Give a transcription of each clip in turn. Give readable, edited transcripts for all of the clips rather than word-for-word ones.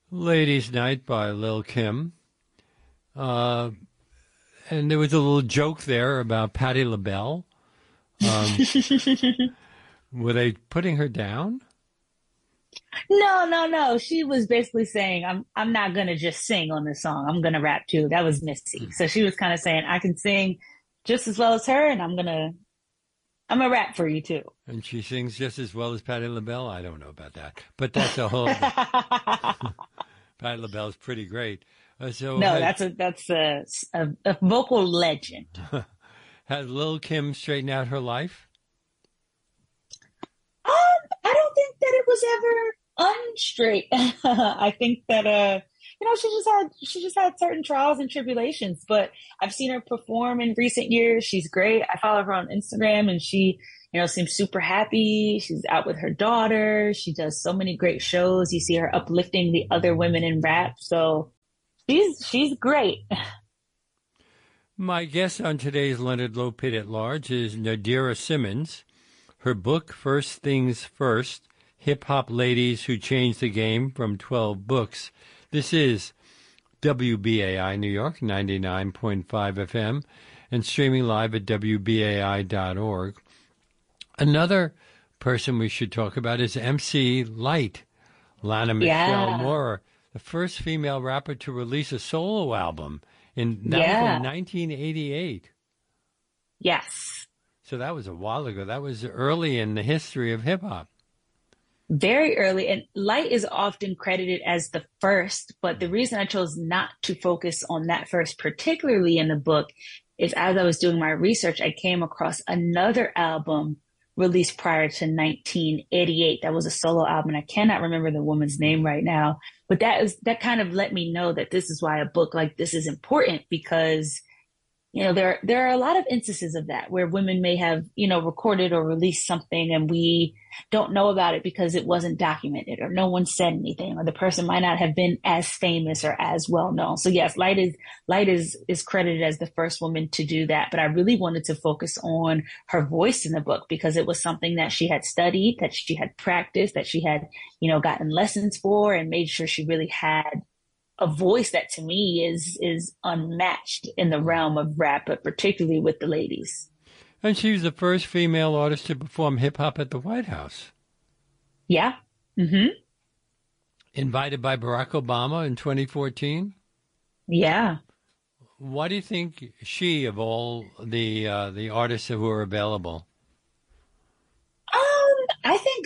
Ladies' Night by Lil Kim. Uh, and there was a little joke there about Patti LaBelle. Um, were they putting her down? No, no, no. She was basically saying, I'm not gonna just sing on this song. I'm gonna rap too. That was Missy. So she was kind of saying, I can sing just as well as her, and I'm gonna rap for you too. And she sings just as well as Patti LaBelle? I don't know about that. But that's a whole other. Patti LaBelle's pretty great. So No, that's a vocal legend. has Lil Kim straightened out her life? Um, I don't think that it was ever unstraight. I think that she just had certain trials and tribulations, but I've seen her perform in recent years. She's great. I follow her on Instagram and she, seems super happy. She's out with her daughter. She does so many great shows. You see her uplifting the other women in rap. So she's great. My guest on today's Leonard Lopate at Large is Nadira Simmons. Her book, First Things First, Hip Hop Ladies Who Changed the Game from 12 Books. This is WBAI New York, 99.5 FM, and streaming live at WBAI.org. Another person we should talk about is MC Lyte, Lana Michelle Yeah. Moore, the first female rapper to release a solo album. That was in Yeah. 1988. Yes. So that was a while ago. That was early in the history of hip hop. Very early. And Light is often credited as the first, but the reason I chose not to focus on that first, particularly in the book, is as I was doing my research, I came across another album released prior to 1988. That was a solo album. And I cannot remember the woman's name right now, but that kind of let me know that this is why a book like this is important because there are a lot of instances of that where women may have, recorded or released something and we don't know about it because it wasn't documented or no one said anything or the person might not have been as famous or as well known. So yes, Light is credited as the first woman to do that. But I really wanted to focus on her voice in the book because it was something that she had studied, that she had practiced, that she had, gotten lessons for and made sure she really had a voice that to me is unmatched in the realm of rap, but particularly with the ladies. And she was the first female artist to perform hip hop at the White House. Yeah. Mm-hmm. Invited by Barack Obama in 2014. Yeah. Why do you think she, of all the artists who are available? I think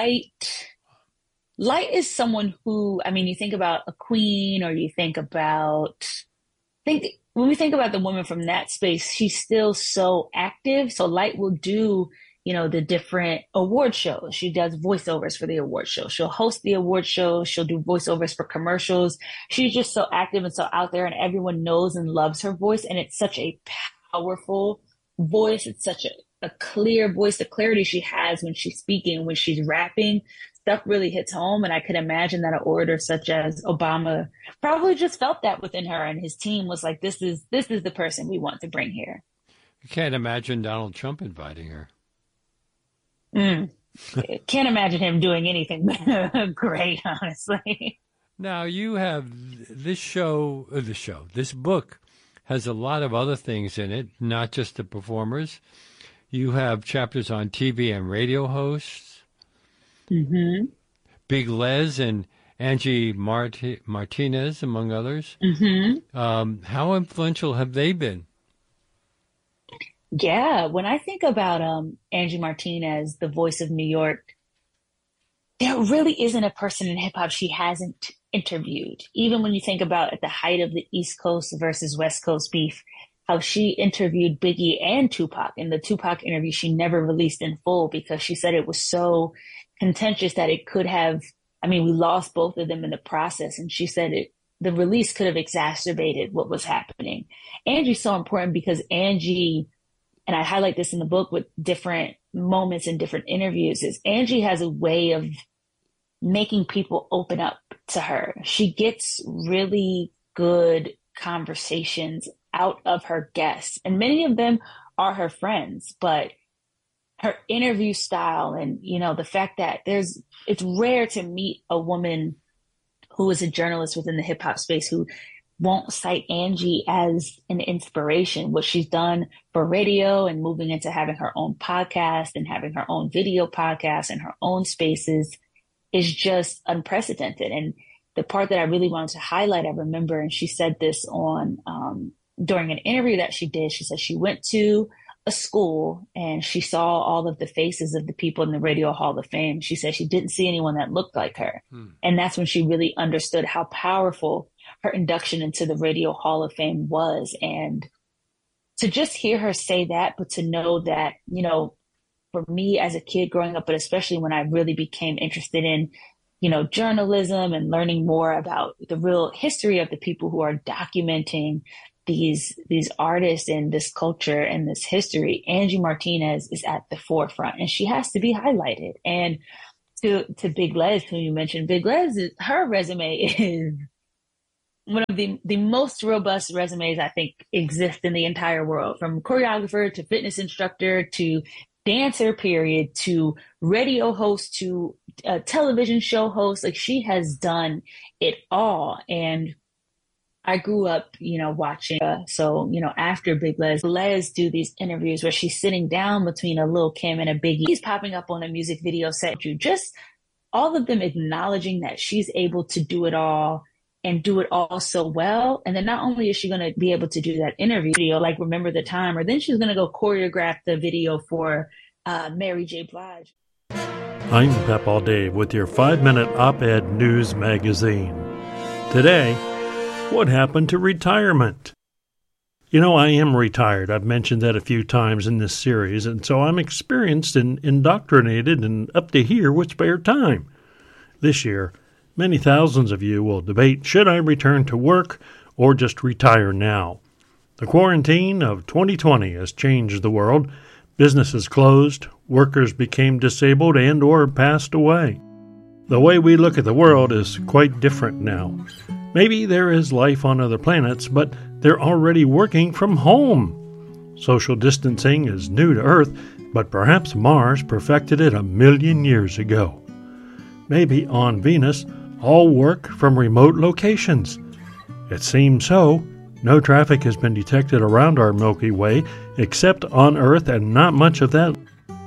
Light is someone who, I mean, you think about a queen or you think about, think when we think about the woman from that space, she's still so active. So Light will do, the different award shows. She does voiceovers for the award show. She'll host the award show. She'll do voiceovers for commercials. She's just so active and so out there and everyone knows and loves her voice. And it's such a powerful voice. It's such a clear voice, the clarity she has when she's speaking, when she's rapping stuff really hits home. And I could imagine that an orator such as Obama probably just felt that within her and his team was like, this is the person we want to bring here. I can't imagine Donald Trump inviting her. Can't imagine him doing anything great, honestly. Now you have this book has a lot of other things in it, not just the performers. You have chapters on TV and radio hosts. Mm-hmm. Big Les and Angie Martinez, among others. Mm-hmm. How influential have they been? Yeah, when I think about Angie Martinez, the voice of New York, there really isn't a person in hip hop she hasn't interviewed. Even when you think about at the height of the East Coast versus West Coast beef, how she interviewed Biggie and Tupac. In the Tupac interview, she never released in full because she said it was so contentious that it could have, I mean, we lost both of them in the process. And she said the release could have exacerbated what was happening. Angie's so important because Angie, and I highlight this in the book with different moments and different interviews, is Angie has a way of making people open up to her. She gets really good conversations out of her guests, and many of them are her friends, but her interview style and, the fact that it's rare to meet a woman who is a journalist within the hip hop space, who won't cite Angie as an inspiration. What she's done for radio and moving into having her own podcast and having her own video podcast and her own spaces is just unprecedented. And the part that I really wanted to highlight, I remember, and she said this on during an interview that she did, she said she went to a school and she saw all of the faces of the people in the Radio Hall of Fame. She said she didn't see anyone that looked like her. And that's when she really understood how powerful her induction into the Radio Hall of Fame was. And to just hear her say that, but to know that, you know, for me as a kid growing up, but especially when I really became interested in, you know, journalism and learning more about the real history of the people who are documenting these artists and this culture and this history, Angie Martinez is at the forefront and she has to be highlighted. And to Big Les, who you mentioned, Big Les, her resume is one of the most robust resumes I think exist in the entire world, from choreographer to fitness instructor to dancer, period, to radio host to a television show host. Like, she has done it all. And I grew up, you know, watching. So, you know, after Big Les do these interviews where she's sitting down between a Lil Kim and a Biggie. He's popping up on a music video set. You just, all of them acknowledging that she's able to do it all and do it all so well. And then not only is she going to be able to do that interview video, like Remember the Time, or then she's going to go choreograph the video for Mary J. Blige. I'm Pep Dave with your 5-minute op-ed news magazine. Today, what happened to retirement? You know, I am retired. I've mentioned that a few times in this series, and so I'm experienced and indoctrinated and up to here with spare time. This year, many thousands of you will debate, should I return to work or just retire now? The quarantine of 2020 has changed the world. Businesses closed, workers became disabled and or passed away. The way we look at the world is quite different now. Maybe there is life on other planets, but they're already working from home. Social distancing is new to Earth, but perhaps Mars perfected it 1,000,000 years ago. Maybe on Venus, all work from remote locations. It seems so. No traffic has been detected around our Milky Way, except on Earth, and not much of that.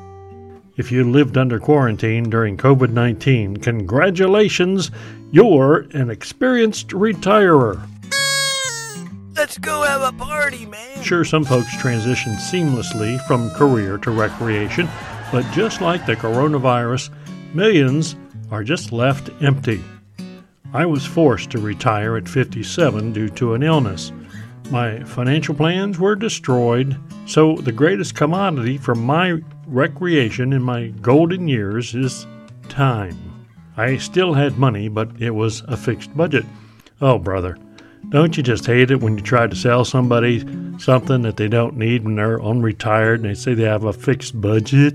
If you lived under quarantine during COVID-19, congratulations, you're an experienced retirer. Let's go have a party, man. Sure, some folks transition seamlessly from career to recreation, but just like the coronavirus, millions are just left empty. I was forced to retire at 57 due to an illness. My financial plans were destroyed, so the greatest commodity for my recreation in my golden years is time. I still had money, but it was a fixed budget. Oh, brother, don't you just hate it when you try to sell somebody something that they don't need when they're unretired and they say they have a fixed budget?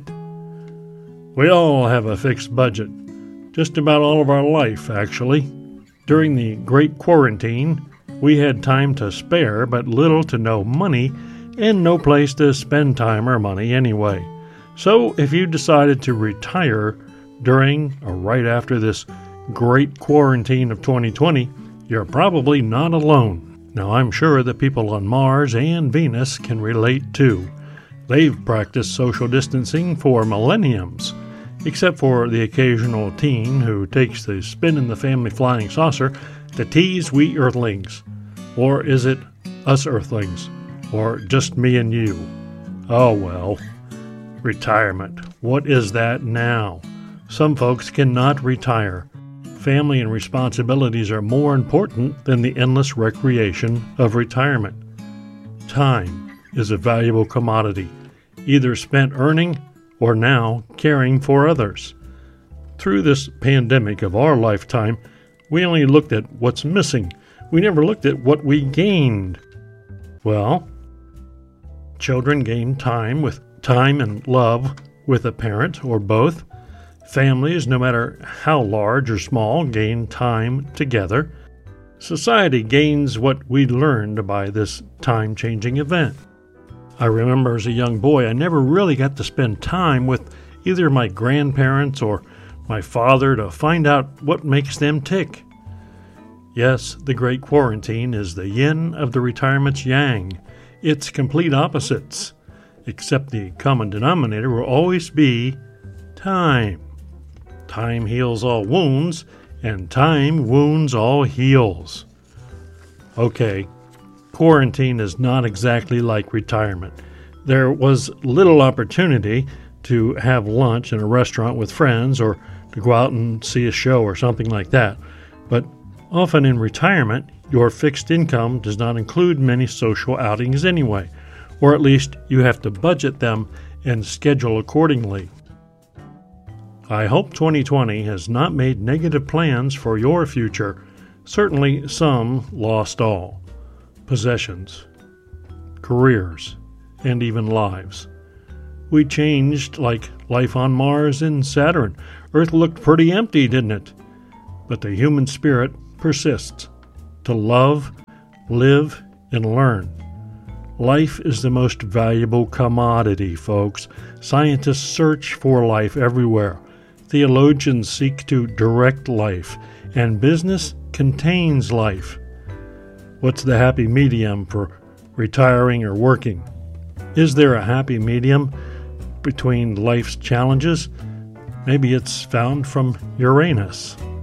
We all have a fixed budget. Just about all of our life, actually. During the Great Quarantine, we had time to spare, but little to no money, and no place to spend time or money anyway. So if you decided to retire during or right after this Great Quarantine of 2020, you're probably not alone. Now, I'm sure that people on Mars and Venus can relate too. They've practiced social distancing for millenniums, except for the occasional teen who takes the spin in the family flying saucer to tease we Earthlings. Or is it us Earthlings? Or just me and you? Oh well. Retirement. What is that now? Some folks cannot retire. Family and responsibilities are more important than the endless recreation of retirement. Time is a valuable commodity, either spent earning or now caring for others. Through this pandemic of our lifetime, we only looked at what's missing. We never looked at what we gained. Well, children gain time and love with a parent or both. Families, no matter how large or small, gain time together. Society gains what we learned by this time-changing event. I remember as a young boy, I never really got to spend time with either my grandparents or my father to find out what makes them tick. Yes, the Great Quarantine is the yin of the retirement's yang. It's complete opposites, except the common denominator will always be time. Time heals all wounds, and time wounds all heals. Okay, quarantine is not exactly like retirement. There was little opportunity to have lunch in a restaurant with friends or to go out and see a show or something like that. But often in retirement, your fixed income does not include many social outings anyway, or at least you have to budget them and schedule accordingly. I hope 2020 has not made negative plans for your future. Certainly some lost all. Possessions, careers, and even lives. We changed like life on Mars and Saturn. Earth looked pretty empty, didn't it? But the human spirit persists. To love, live, and learn. Life is the most valuable commodity, folks. Scientists search for life everywhere. Theologians seek to direct life, and business contains life. What's the happy medium for retiring or working? Is there a happy medium between life's challenges? Maybe it's found from Uranus.